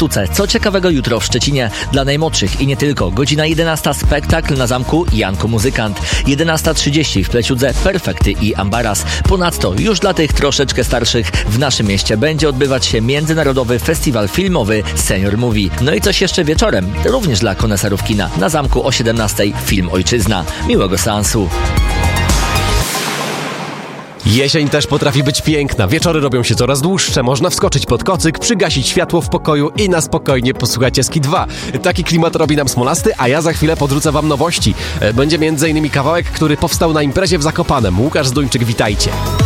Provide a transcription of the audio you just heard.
sztuce. Co ciekawego jutro w Szczecinie? Dla najmłodszych i nie tylko. Godzina 11 spektakl na zamku Janko Muzykant. 11:30 w Plesiudze Perfekty i Ambaras. Ponadto już dla tych troszeczkę starszych w naszym mieście będzie odbywać się Międzynarodowy Festiwal Filmowy Senior Movie. No i coś jeszcze wieczorem, również dla koneserów kina. Na zamku o 17:00 film Ojczyzna. Miłego seansu. Jesień też potrafi być piękna. Wieczory robią się coraz dłuższe. Można wskoczyć pod kocyk, przygasić światło w pokoju i na spokojnie posłuchać Eski 2. Taki klimat robi nam Smolasty, a ja za chwilę podrzucę wam nowości. Będzie m.in. kawałek, który powstał na imprezie w Zakopanem. Łukasz Zduńczyk, witajcie.